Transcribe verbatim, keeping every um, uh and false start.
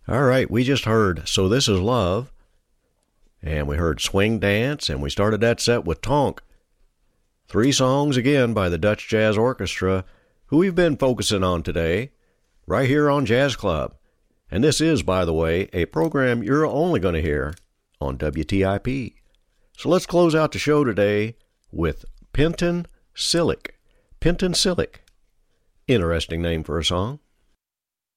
All right, we just heard So This Is Love, and we heard Swing Dance, and we started that set with Tonk. Three songs again by the Dutch Jazz Orchestra, who we've been focusing on today, right here on Jazz Club. And this is, by the way, a program you're only going to hear on W T I P. So let's close out the show today with Penton Cilic. Penton Cilic. Interesting name for a song.